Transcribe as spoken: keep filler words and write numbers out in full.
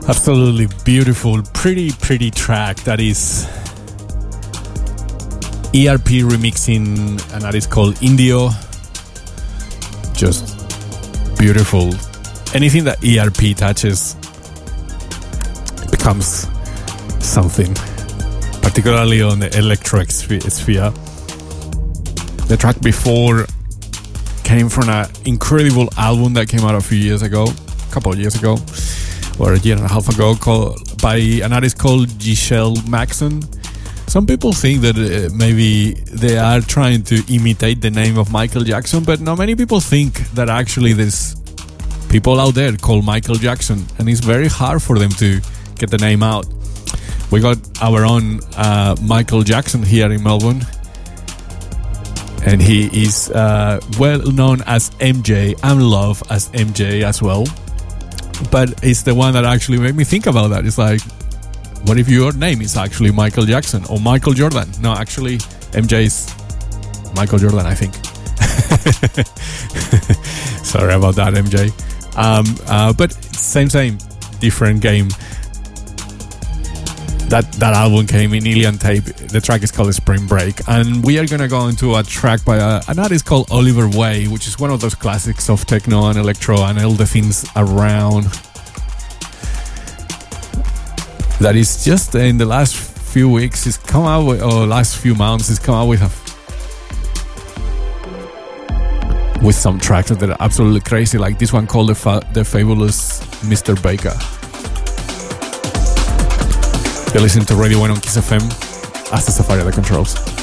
Absolutely beautiful, pretty, pretty track that is E R P remixing, and that is called Indio. Just beautiful. Anything that E R P touches becomes something, particularly on the electro sphere. The track before came from an incredible album that came out a few years ago, a couple of years ago, or a year and a half ago, called by an artist called Giselle Maxon. Some people think that uh, maybe they are trying to imitate the name of Michael Jackson, but not many people think that actually there's people out there called Michael Jackson, and it's very hard for them to get the name out. We got our own uh, Michael Jackson here in Melbourne, and he is uh, well known as M J and loved as M J as well. But it's the one that actually made me think about that. It's like, what if your name is actually Michael Jackson or Michael Jordan? No, actually, M J is Michael Jordan, I think. Sorry about that, M J. Um, uh, but same, same, different game. That that album came in Ilian Tape. The track is called Spring Break, and we are gonna go into a track by a, an artist called Oliver Way, which is one of those classics of techno and electro and all the things around. That is just in the last few weeks, he's come out with, or last few months, he's come out with a, with some tracks that are absolutely crazy, like this one called the, Fa- the Fabulous Mister Baker. You're listening to Radio one on Kiss F M. Hasta Safari at the controls.